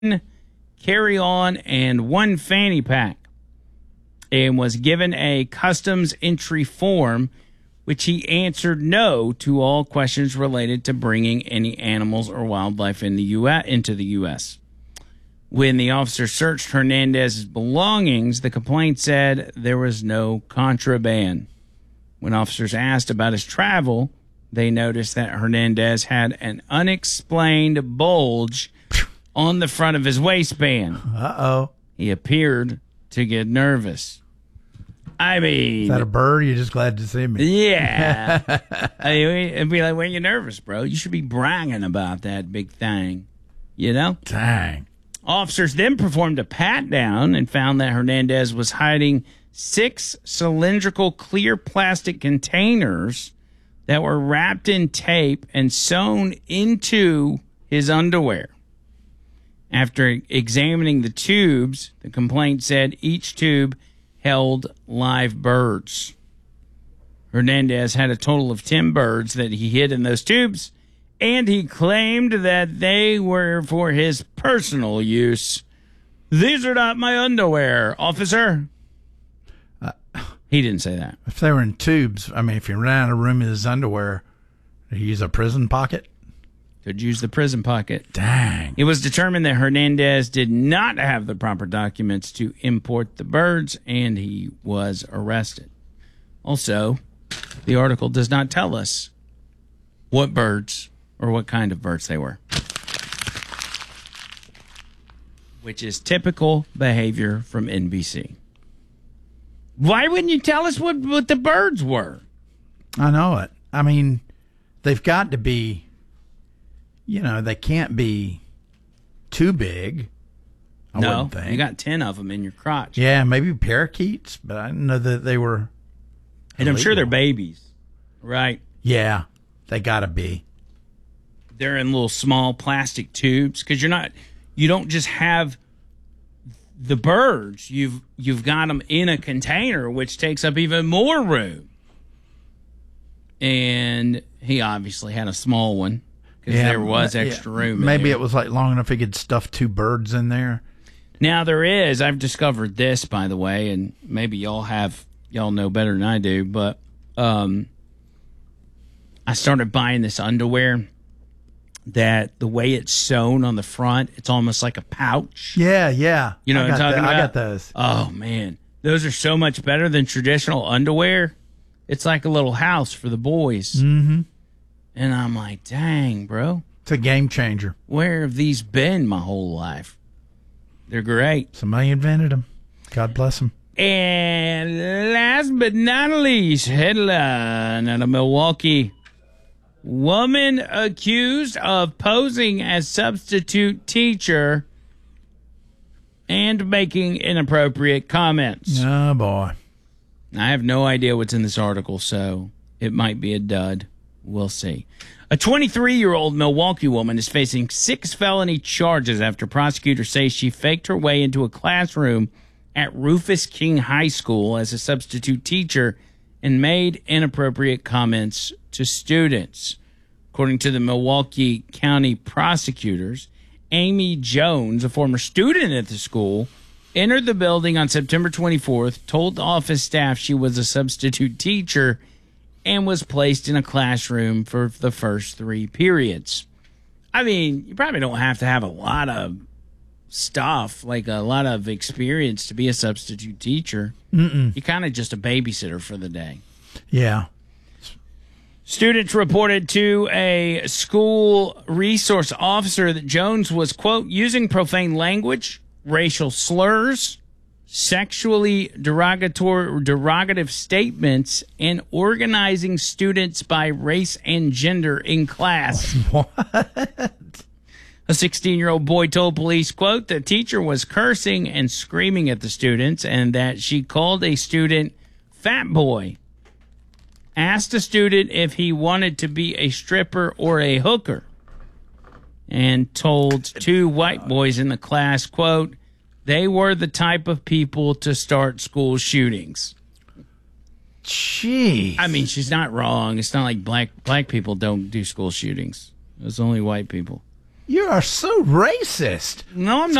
carry-on, and one fanny pack, and was given a customs entry form, which he answered no to all questions related to bringing any animals or wildlife into the U.S. When the officer searched Hernandez's belongings, the complaint said there was no contraband. When officers asked about his travel, they noticed that Hernandez had an unexplained bulge on the front of his waistband. Uh-oh. He appeared to get nervous. I mean... Is that a bird? You're just glad to see me. Yeah. I mean, it'd be like, when you're nervous, bro, you should be bragging about that big thing. You know? Dang. Officers then performed a pat-down and found that Hernandez was hiding 6 cylindrical clear plastic containers that were wrapped in tape and sewn into his underwear. After examining the tubes, the complaint said each tube held live birds. Hernandez had a total of 10 birds that he hid in those tubes, and he claimed that they were for his personal use. These are not my underwear, officer. He didn't say that. If they were in tubes, I mean, if you ran out of room in his underwear, did he use a prison pocket? Could use the prison pocket. Dang. It was determined that Hernandez did not have the proper documents to import the birds, and he was arrested. Also, the article does not tell us what birds or what kind of birds they were, which is typical behavior from NBC. Why wouldn't you tell us what the birds were? I know it. I mean, they've got to be, they can't be too big. I wouldn't think. You got 10 of them in your crotch. Yeah, maybe parakeets, but I didn't know that they were And I'm sure they're babies, right? Yeah, they got to be. They're in little small plastic tubes because you don't just have the birds. You've got them in a container, which takes up even more room. And he obviously had a small one because there was extra room. Maybe it was like long enough he could stuff 2 birds in there. Now there is. I've discovered this, by the way, and maybe y'all know better than I do. But I started buying this underwear that the way it's sewn on the front, it's almost like a pouch. Yeah, yeah. You know what I'm talking about? I got those. Oh, man. Those are so much better than traditional underwear. It's like a little house for the boys. Mm-hmm. And I'm like, dang, bro. It's a game changer. Where have these been my whole life? They're great. Somebody invented them. God bless them. And last but not least, headline out of Milwaukee. Woman accused of posing as substitute teacher and making inappropriate comments. Oh, boy. I have no idea what's in this article, so it might be a dud. We'll see. A 23-year-old Milwaukee woman is facing 6 felony charges after prosecutors say she faked her way into a classroom at Rufus King High School as a substitute teacher and made inappropriate comments to students. According to the Milwaukee County prosecutors, Amy Jones, a former student at the school, entered the building on September 24th, told the office staff she was a substitute teacher, and was placed in a classroom for the first 3 periods. I mean, you probably don't have to have a lot of stuff, like a lot of experience to be a substitute teacher. Mm-mm. You're kind of just a babysitter for the day. Yeah. Students reported to a school resource officer that Jones was, quote, using profane language, racial slurs, sexually derogative statements, and organizing students by race and gender in class. What? A 16-year-old boy told police, quote, the teacher was cursing and screaming at the students and that she called a student fat boy, asked a student if he wanted to be a stripper or a hooker, and told 2 white boys in the class, quote, they were the type of people to start school shootings. Jeez. I mean, she's not wrong. It's not like black people don't do school shootings. It's only white people. You are so racist. No, I'm